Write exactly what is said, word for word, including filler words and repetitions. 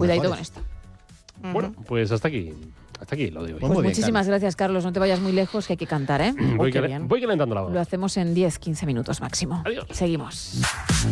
Cuidadito mejores. con esto. Bueno, pues hasta aquí. Hasta aquí lo de hoy. Pues Pues muy bien, muchísimas gracias, Carlos. No te vayas muy lejos, que hay que cantar, ¿eh? Voy, Oh, qué cal- bien. voy calentando la voz. Lo hacemos en diez quince minutos máximo. Adiós. Seguimos.